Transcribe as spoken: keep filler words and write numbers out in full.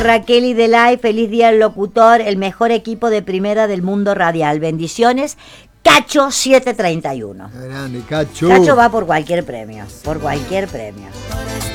Raquel y Delay, feliz día al locutor, el mejor equipo de primera del mundo radial. Bendiciones. Cacho setecientos treinta y uno. Grande, Cacho. Cacho va por cualquier premio, por cualquier premio.